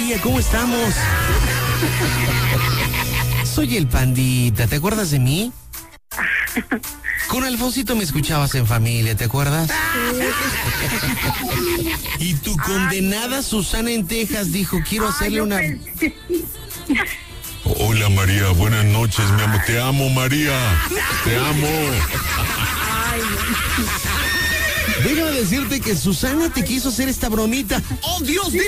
María, ¿cómo estamos? Soy el Pandita, ¿te acuerdas de mí? Con Alfonsito me escuchabas en Familia, ¿te acuerdas? Y tu condenada Susana en Texas dijo, quiero hacerle una... Hola María, buenas noches, mi amor. Te amo, María. Te amo. Déjame decirte que Susana te quiso hacer esta bromita. ¡Oh, Dios!